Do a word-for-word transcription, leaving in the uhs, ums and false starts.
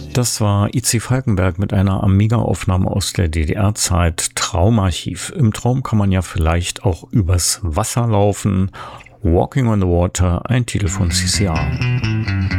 Das war I C Falkenberg mit einer Amiga-Aufnahme aus der D D R-Zeit, Traumarchiv. Im Traum kann man ja vielleicht auch übers Wasser laufen. Walking on the Water, ein Titel von C C R.